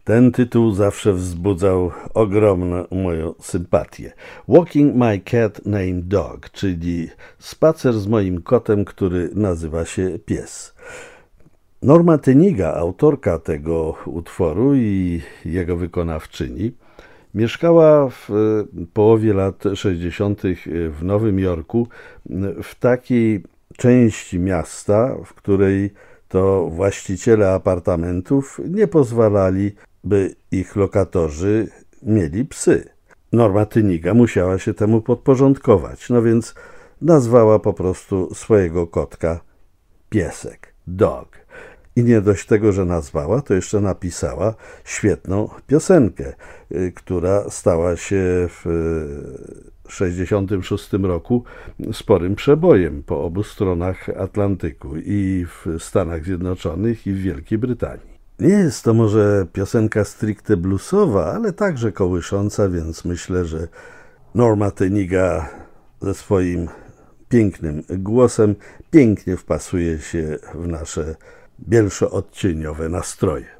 Ten tytuł zawsze wzbudzał ogromną moją sympatię. Walking my cat named Dog, czyli spacer z moim kotem, który nazywa się pies. Norma Teniga, autorka tego utworu i jego wykonawczyni, mieszkała w połowie lat 60. w Nowym Jorku, w takiej części miasta, w której to właściciele apartamentów nie pozwalali, by ich lokatorzy mieli psy. Norma Teniga musiała się temu podporządkować, no więc nazwała po prostu swojego kotka Piesek, Dog. I nie dość tego, że nazwała, to jeszcze napisała świetną piosenkę, która stała się w 1966 roku sporym przebojem po obu stronach Atlantyku, i w Stanach Zjednoczonych, i w Wielkiej Brytanii. Nie jest to może piosenka stricte bluesowa, ale także kołysząca, więc myślę, że Norma Teniga ze swoim pięknym głosem pięknie wpasuje się w nasze bielszo-odcieniowe nastroje.